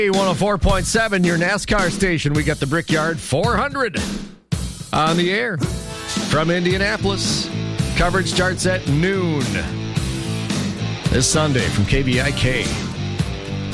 104.7, your NASCAR station. We got the Brickyard 400 on the air from Indianapolis. Coverage starts at noon this Sunday from KVIK.